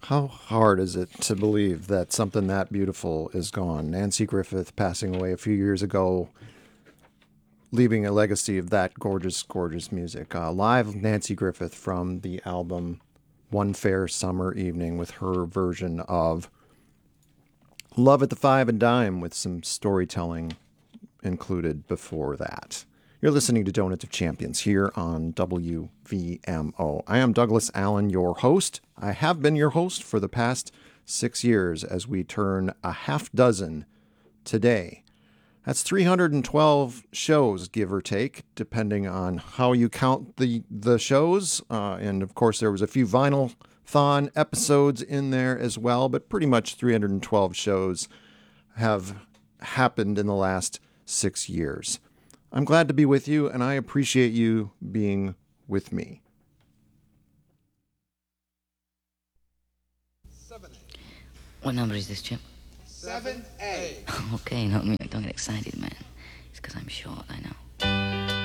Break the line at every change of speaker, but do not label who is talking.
How hard is it to believe that something that beautiful is gone? Nancy Griffith passing away a few years ago, leaving a legacy of that gorgeous, gorgeous music. Live Nancy Griffith from the album One Fair Summer Evening with her version of Love at the Five and Dime with some storytelling included before that. You're listening to Donuts of Champions here on WVMO. I am Douglas Allen, your host. I have been your host for the past 6 years as we turn a half dozen today. That's 312 shows, give or take, depending on how you count the shows. And of course, there was a few Vinyl-thon episodes in there as well, but pretty much 312 shows have happened in the last 6 years. I'm glad to be with you, and I appreciate you being with me.
What number is this, Chip?
7A.
Okay, don't get excited, man. It's because I'm short, I know.